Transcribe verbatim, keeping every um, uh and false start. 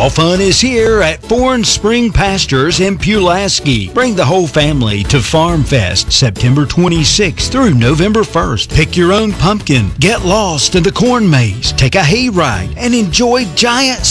Fall fun is here at Foreign Spring Pastures in Pulaski. Bring the whole family to Farm Fest September twenty-sixth through November first. Pick your own pumpkin, get lost in the corn maze, take a hayride, and enjoy giant